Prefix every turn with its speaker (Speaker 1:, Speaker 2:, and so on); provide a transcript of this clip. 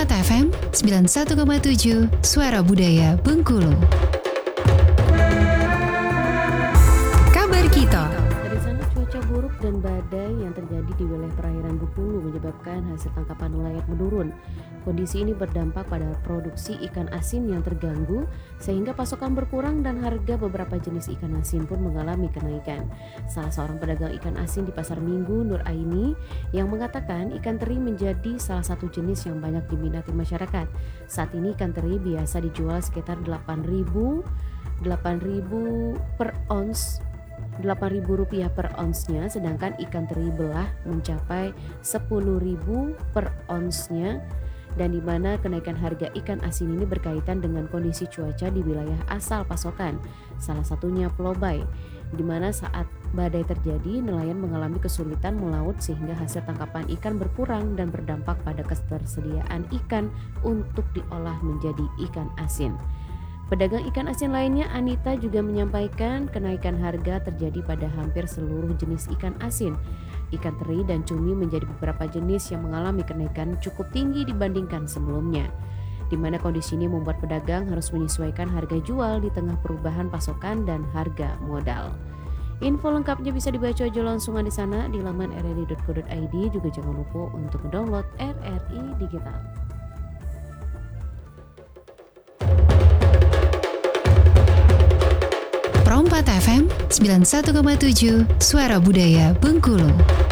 Speaker 1: Perompat FM 91,7 Suara Budaya Bengkulu. Kabar kita.
Speaker 2: Dari sana cuaca buruk dan badai yang terjadi di wilayah perairan Bengkulu menyebabkan hasil tangkapan nelayan menurun. Kondisi ini berdampak pada produksi ikan asin yang terganggu sehingga pasokan berkurang dan harga beberapa jenis ikan asin pun mengalami kenaikan. Salah seorang pedagang ikan asin di Pasar Minggu, Nur Aini, yang mengatakan ikan teri menjadi salah satu jenis yang banyak diminati masyarakat. Saat ini ikan teri biasa dijual sekitar 8.000 per ons. Rp8.000 per onsnya, sedangkan ikan teri belah mencapai Rp10.000 per onsnya, dan di mana kenaikan harga ikan asin ini berkaitan dengan kondisi cuaca di wilayah asal pasokan, salah satunya Pulau Bae, di mana saat badai terjadi nelayan mengalami kesulitan melaut sehingga hasil tangkapan ikan berkurang dan berdampak pada ketersediaan ikan untuk diolah menjadi ikan asin. Pedagang ikan asin lainnya, Anita, juga menyampaikan kenaikan harga terjadi pada hampir seluruh jenis ikan asin. Ikan teri dan cumi menjadi beberapa jenis yang mengalami kenaikan cukup tinggi dibandingkan sebelumnya, di mana kondisi ini membuat pedagang harus menyesuaikan harga jual di tengah perubahan pasokan dan harga modal. Info lengkapnya bisa dibaca aja langsungan di sana di laman rri.co.id. Juga jangan lupa untuk mendownload RRI Digital.
Speaker 1: Perompat FM 91,7 Suara Budaya Bengkulu.